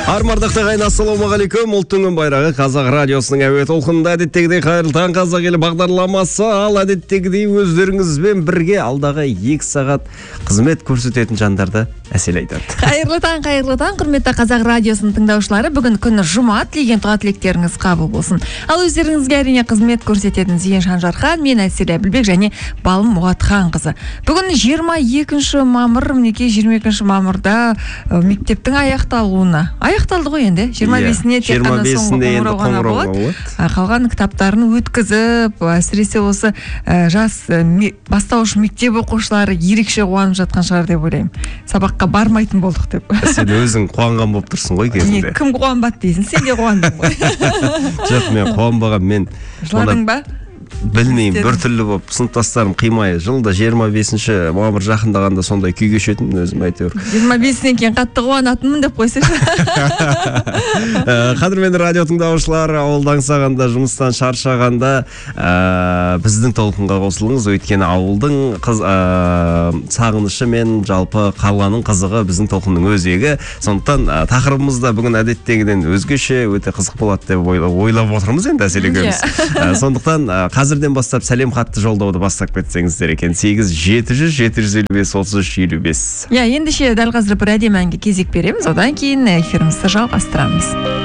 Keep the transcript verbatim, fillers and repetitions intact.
Армардықты қайын, ассалаумағалейкум. Ұлттың үн байрағы Қазақ радиосының әуе толқынында әдеттегідей қайырлы таң қазақ елі бағдарламасы. Ал әдеттегідей өздеріңізбен бірге алдағы екі сағат қызмет көрсететін жандарды әсел айтады. Қайырлы таң, қайырлы таң, құрметті Қазақ радиосының тыңдаушылары. Бүгін күні жұма, тілеген туған тілектеріңіз қабыл болсын. Ал өздеріңізге әрине қызмет көрсететін Зейін Шанжархан, мен Әсел Әбілбек және Балым Муатхан қызы. Бүгін жиырма екінші мамыр, мінекей жиырма екінші мамырда мектептің аяқталуына. Аяқталды ғой енді. жиырма бесіне тек қана соңғы қоңырау ғана болады. Қалған кітаптарын өткізіп, әсіресе осы жас бастауыш мектеп оқушылары ерекше қуанып жатқан шығар деп ойлаймын. Сабаққа бармайтын болдық деп. Сен өзің қуанған болып тұрсың ғой кезінде. Кім қуанбады дейсің? Сен де қуандың ғой. Жоқ, мен қуанбаған, мен. Жыладың ба? Білмеймін, бір түрлі болып сыныптастарым қимай. Жылда жиырма бесінші мамыр жақындағанда сондай күй кешетін өзім әйтеуір. жиырма бесінен кейін қатты қуанатынмын деп қойсайшы. Қадірменді радио тыңдаушылар, ауылды аңсағанда, жұмыстан шаршағанда біздің толқынға қосылыңыз. Өйткені ауылдың сағынышы мен жалпы қаланың қызығы біздің толқынның өзегі. Сондықтан тақырыбымызда бүгін әдеттегіден өзгеше, өте қызық болады деп ойлап отырмыз енді Әсел екеуміз. Сондықтан қазірден бастап сәлем хатты жолдауды бастап кетсеңіздер екен. сегіз жеті жүз жеті жүз елу бес отыз үш елу бес. Я, ендеше дәл қазір бір әдемі әнге кезек береміз. Одан кейін эфирімізді жалғастырамыз.